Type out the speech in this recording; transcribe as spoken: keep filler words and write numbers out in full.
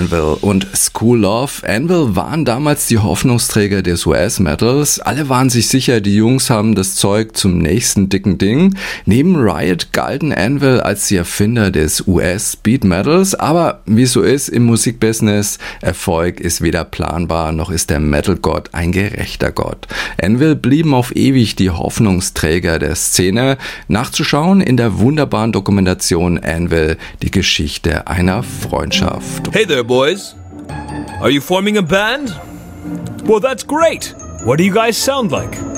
Anvil und School Love. Anvil waren damals die Hoffnungsträger des U S-Metals. Alle waren sich sicher, die Jungs haben das Zeug zum nächsten dicken Ding. Neben Riot galten Anvil als die Erfinder des U S-Speed-Metals. Aber wie so ist im Musikbusiness, Erfolg ist weder planbar, noch ist der Metal-Gott ein gerechter Gott. Anvil blieben auf ewig die Hoffnungsträger der Szene. Nachzuschauen in der wunderbaren Dokumentation Anvil, die Geschichte einer Freundschaft. Hey there, boys. Are you forming a band? Well, that's great. What do you guys sound like?